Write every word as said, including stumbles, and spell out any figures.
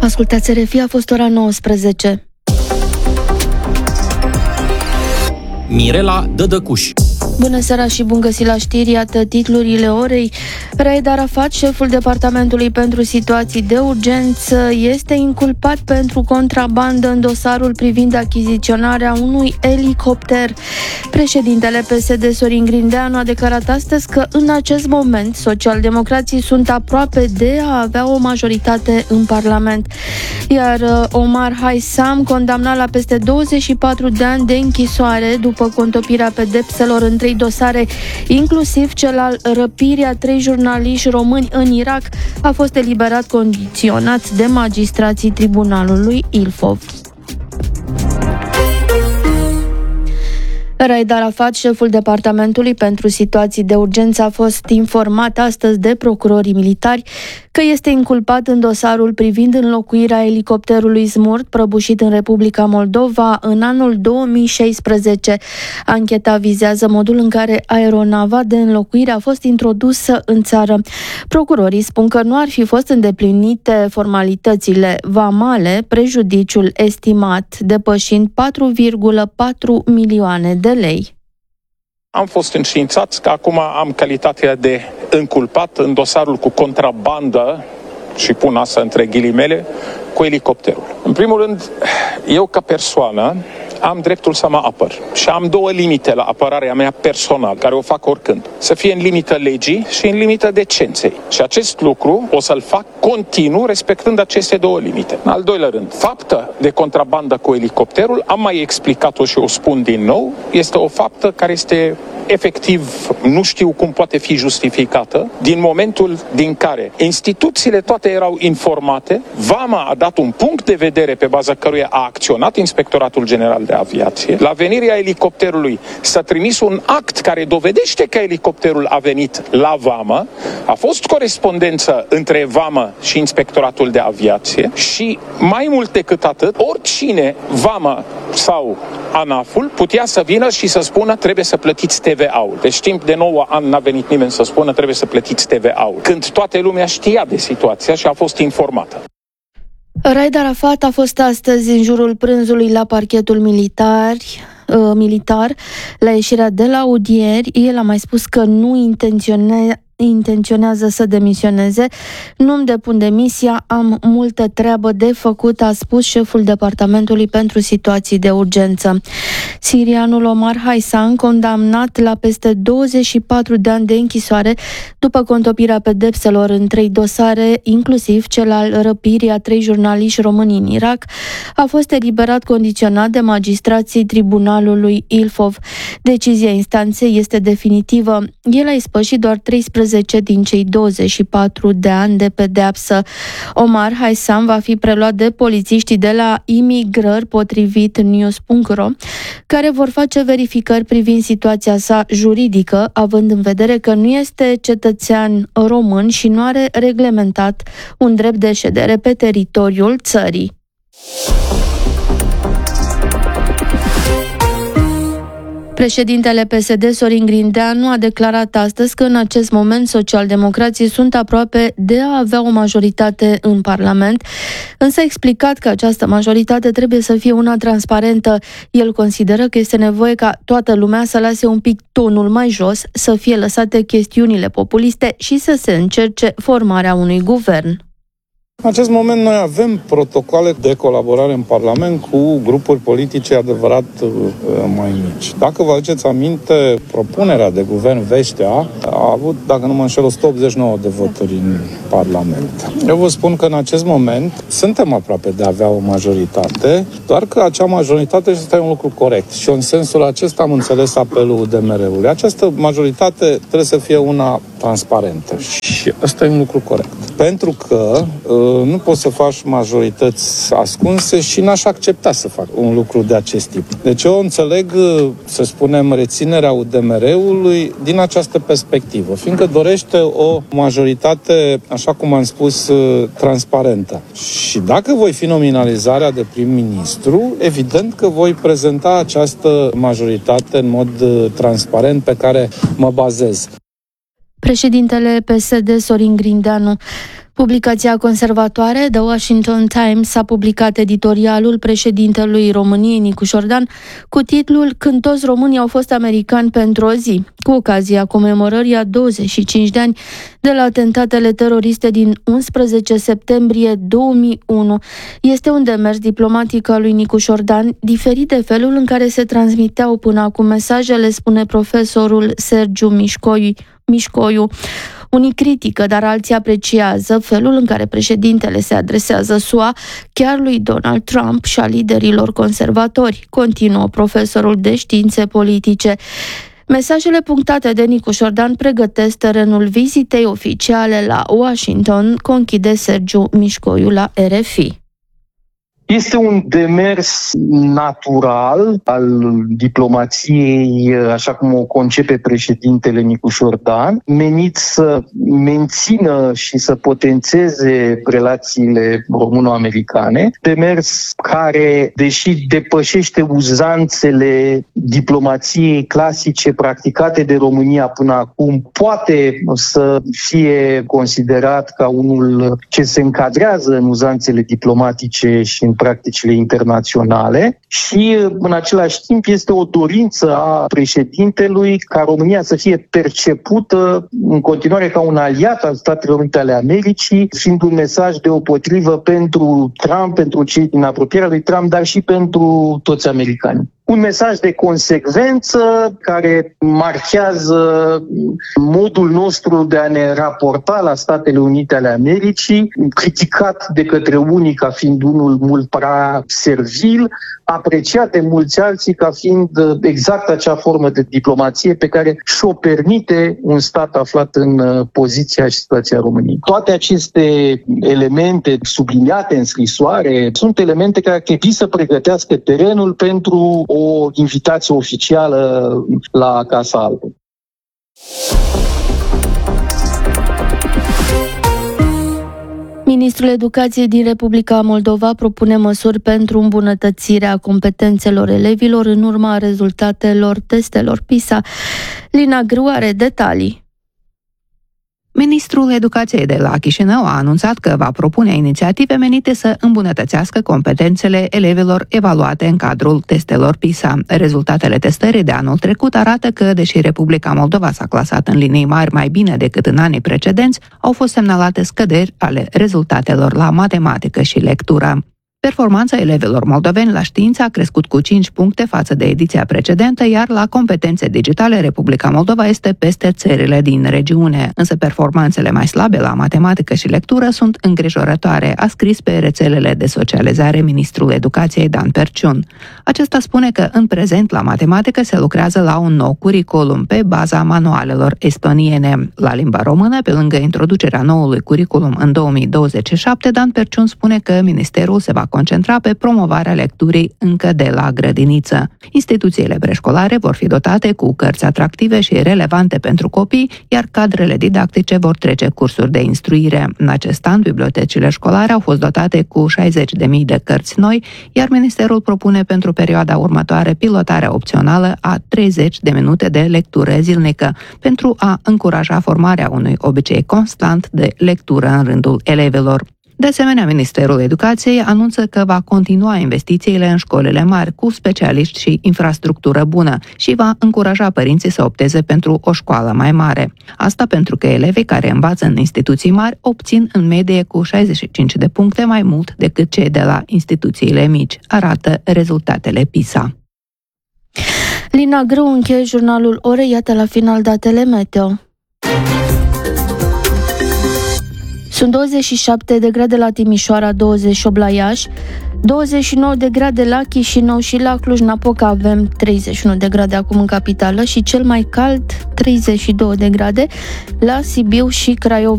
Ascultați R F I, a fost ora nouăsprezece. Mirela Dădăcuș. Bună seara și bun găsit la știri, iată titlurile orei. Raed Arafat, șeful Departamentului pentru Situații de Urgență, este inculpat pentru contrabandă în dosarul privind achiziționarea unui elicopter. Președintele P S D, Sorin Grindeanu, a declarat astăzi că în acest moment socialdemocrații sunt aproape de a avea o majoritate în Parlament. Iar Omar Haisam, condamnat la peste douăzeci și patru de ani de închisoare după contopirea pedepselor în trei dosare, inclusiv cel al răpirii a trei jurnaliști români în Irak, a fost eliberat condiționat de magistrații Tribunalului Ilfov. Raed Arafat, șeful Departamentului pentru Situații de Urgență, a fost informat astăzi de procurorii militari că este inculpat în dosarul privind înlocuirea elicopterului Zmurt prăbușit în Republica Moldova în anul două mii șaisprezece. Ancheta vizează modul în care aeronava de înlocuire a fost introdusă în țară. Procurorii spun că nu ar fi fost îndeplinite formalitățile vamale, prejudiciul estimat depășind patru virgulă patru milioane de lei. Am fost înștiințați că acum am calitatea de înculpat în dosarul cu contrabandă, și pun asta între ghilimele, cu elicopterul. În primul rând, eu ca persoană am dreptul să mă apăr și am două limite la apărarea mea personală, care o fac oricând. Să fie în limită legii și în limită decenței. Și acest lucru o să-l fac continuu respectând aceste două limite. În al doilea rând, faptă de contrabandă cu elicopterul, am mai explicat-o și o spun din nou, este o faptă care este efectiv, nu știu cum poate fi justificată, din momentul din care instituțiile toate erau informate, Vama a dat un punct de vedere pe baza căruia a acționat Inspectoratul General de Aviație. La venirea elicopterului s-a trimis un act care dovedește că elicopterul a venit la Vamă, a fost corespondență între Vamă și Inspectoratul de Aviație și mai mult decât atât, oricine, Vamă sau ANAF-ul, putea să vină și să spună trebuie să plătiți T V A-ul. Deci timp de nouă ani n-a venit nimeni să spună trebuie să plătiți T V A-ul, când toată lumea știa de situația și a fost informată. Raed Arafat a fost astăzi în jurul prânzului la parchetul militar, uh, militar la ieșirea de la audieri. El a mai spus că nu intențione, intenționează să demisioneze. Nu-mi depun demisia, am multă treabă de făcut, a spus șeful Departamentului pentru Situații de Urgență. Sirianul Omar Haisam, condamnat la peste douăzeci și patru de ani de închisoare după contopirea pedepselor în trei dosare, inclusiv cel al răpirii a trei jurnaliști români în Irak, a fost eliberat condiționat de magistrații Tribunalului Ilfov. Decizia instanței este definitivă. El a ispășit doar treisprezece din cei douăzeci și patru de ani de pedeapsă. Omar Haisam va fi preluat de polițiștii de la imigrări, potrivit news punct ro, care vor face verificări privind situația sa juridică, având în vedere că nu este cetățean român și nu are reglementat un drept de ședere pe teritoriul țării. Președintele P S D, Sorin Grindeanu, a declarat astăzi că în acest moment socialdemocrații sunt aproape de a avea o majoritate în Parlament, însă a explicat că această majoritate trebuie să fie una transparentă. El consideră că este nevoie ca toată lumea să lase un pic tonul mai jos, să fie lăsate chestiunile populiste și să se încerce formarea unui guvern. În acest moment noi avem protocoale de colaborare în Parlament cu grupuri politice adevărat mai mici. Dacă vă aduceți aminte, propunerea de guvern Vestea a avut, dacă nu mă înșel, o sută optzeci și nouă de voturi în Parlament. Eu vă spun că în acest moment suntem aproape de a avea o majoritate, doar că acea majoritate este un lucru corect. Și în sensul acesta am înțeles apelul U D M R-ului. Această majoritate trebuie să fie una transparentă și ăsta e un lucru corect. Pentru că nu poți să faci majorități ascunse și n-aș accepta să fac un lucru de acest tip. Deci eu înțeleg, să spunem, reținerea U D M R-ului din această perspectivă, fiindcă dorește o majoritate, așa cum am spus, transparentă. Și dacă voi fi nominalizarea de prim-ministru, evident că voi prezenta această majoritate în mod transparent pe care mă bazez. Președintele P S D, Sorin Grindeanu. Publicația conservatoare The Washington Times a publicat editorialul președintelui României, Nicu Șordan, cu titlul Când toți românii au fost americani pentru o zi, cu ocazia comemorării a douăzeci și cinci de ani de la atentatele teroriste din unsprezece septembrie două mii unu. Este un demers diplomatic al lui Nicu Șordan, diferit de felul în care se transmiteau până acum mesajele, spune profesorul Sergiu Mișcoiu. Mișcoiu. Unii critică, dar alții apreciază felul în care președintele se adresează S U A, chiar lui Donald Trump și a liderilor conservatori, continuă profesorul de științe politice. Mesajele punctate de Nicu Șordan pregătesc terenul vizitei oficiale la Washington, conchide Sergiu Mișcoiu la R F I. Este un demers natural al diplomației, așa cum o concepe președintele Nicu Șordan, menit să mențină și să potențeze relațiile româno-americane. Demers care, deși depășește uzanțele diplomației clasice practicate de România până acum, poate să fie considerat ca unul ce se încadrează în uzanțele diplomatice și în practicile internaționale și în același timp este o dorință a președintelui ca România să fie percepută în continuare ca un aliat al Statelor Unite ale Americii, fiind un mesaj deopotrivă pentru Trump, pentru cei din apropierea lui Trump, dar și pentru toți americanii. Un mesaj de consecvență care marchează modul nostru de a ne raporta la Statele Unite ale Americii, criticat de către unii ca fiind unul mult prea servil, apreciat de mulți alții ca fiind exact acea formă de diplomație pe care și-o permite un stat aflat în poziția și situația României. Toate aceste elemente subliniate în scrisoare sunt elemente care ar trebui să pregătească terenul pentru o invitație oficială la Casa Albă. Ministrul Educației din Republica Moldova propune măsuri pentru îmbunătățirea competențelor elevilor în urma rezultatelor testelor PISA. Lina Grâu are detalii. Ministrul Educației de la Chișinău a anunțat că va propune inițiative menite să îmbunătățească competențele elevilor evaluate în cadrul testelor PISA. Rezultatele testării de anul trecut arată că, deși Republica Moldova s-a clasat în linii mari mai bine decât în anii precedenți, au fost semnalate scăderi ale rezultatelor la matematică și lectură. Performanța elevilor moldoveni la știință a crescut cu cinci puncte față de ediția precedentă, iar la competențe digitale Republica Moldova este peste țările din regiune. Însă performanțele mai slabe la matematică și lectură sunt îngrijorătoare, a scris pe rețelele de socializare ministrul Educației Dan Perciun. Acesta spune că în prezent la matematică se lucrează la un nou curriculum pe baza manualelor estoniene. La limba română, pe lângă introducerea noului curriculum în două mii douăzeci și șapte, Dan Perciun spune că ministerul se va concentra pe promovarea lecturii încă de la grădiniță. Instituțiile preșcolare vor fi dotate cu cărți atractive și relevante pentru copii, iar cadrele didactice vor trece cursuri de instruire. În acest an, bibliotecile școlare au fost dotate cu șaizeci de mii de cărți noi, iar ministerul propune pentru perioada următoare pilotarea opțională a treizeci de minute de lectură zilnică, pentru a încuraja formarea unui obicei constant de lectură în rândul elevilor. De asemenea, Ministerul Educației anunță că va continua investițiile în școlile mari cu specialiști și infrastructură bună și va încuraja părinții să opteze pentru o școală mai mare. Asta pentru că elevii care învață în instituții mari obțin în medie cu șaizeci și cinci de puncte mai mult decât cei de la instituțiile mici, arată rezultatele PISA. Lina Grâu încheie jurnalul Orei, iată la final datele meteo. Sunt douăzeci și șapte de grade la Timișoara, douăzeci și opt la Iași, douăzeci și nouă de grade la Chișinău și la Cluj-Napoca avem treizeci și unu de grade acum în capitală și cel mai cald treizeci și două de grade la Sibiu și Craiova.